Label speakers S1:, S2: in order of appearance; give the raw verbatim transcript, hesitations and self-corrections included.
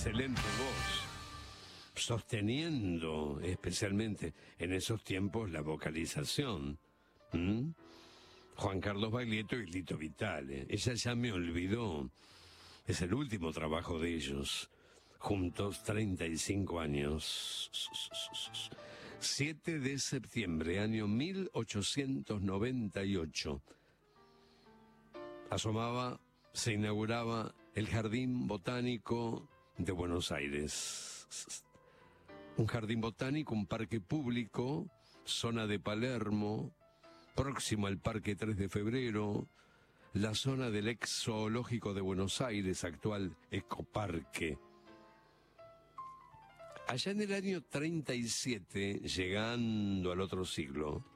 S1: excelente voz, sosteniendo especialmente en esos tiempos la vocalización. ¿Mm? Juan Carlos Baglietto y Lito Vitale. Ella ya me olvidó. Es el último trabajo de ellos. Juntos treinta y cinco años. siete de septiembre, año mil ochocientos noventa y ocho. Asomaba, se inauguraba el Jardín Botánico de Buenos Aires. Un jardín botánico, un parque público, zona de Palermo, próximo al Parque tres de febrero, la zona del ex zoológico de Buenos Aires, actual Ecoparque. Allá en el año treinta y siete, llegando al otro siglo,